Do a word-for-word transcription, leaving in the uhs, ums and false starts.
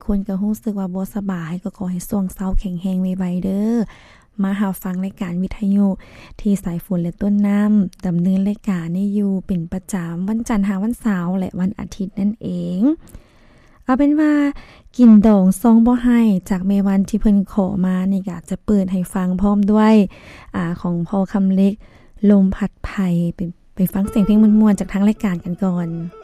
คนก็รู้สึกว่าบ่สบายก็ขอให้สวงเซาแข็งแรงไวๆเด้อมาหาฟังรายการวิทยุที่สายฝนและต้นน้ำดำเนินรายการนี่อยู่เป็นประจำวันจันทร์หาวันเสาร์และวันอาทิตย์นั่นเองเอาเป็นว่ากินดองซองบ่ให้จากเมวันที่เพิ่นขอมานี่ก็จะเปิดให้ฟังพร้อมด้วยอ่าของพ่อคำเล็กลมพัดไผ่ไปไปฟังเสียงเพลงม่วนๆจากทางรายการกันก่อน